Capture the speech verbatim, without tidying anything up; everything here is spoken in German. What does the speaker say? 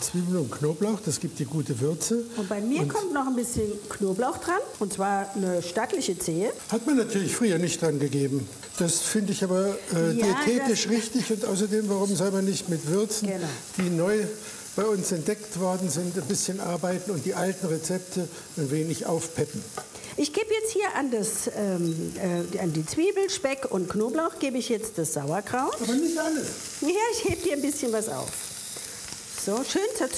Zwiebeln und Knoblauch, das gibt die gute Würze. Und bei mir und kommt noch ein bisschen Knoblauch dran, und zwar eine stattliche Zehe. hat man natürlich früher nicht dran gegeben. Das finde ich aber äh, Ja, diätetisch das- richtig und außerdem, warum soll man nicht mit Würzen, Genau. die neu bei uns entdeckt worden sind, ein bisschen arbeiten und die alten Rezepte ein wenig aufpeppen. Ich gebe jetzt hier an, das, ähm, äh, an die Zwiebel, Speck und Knoblauch gebe ich jetzt das Sauerkraut. Aber nicht alles. Ja, ich hebe hier ein bisschen was auf. So, schön zerzuckert.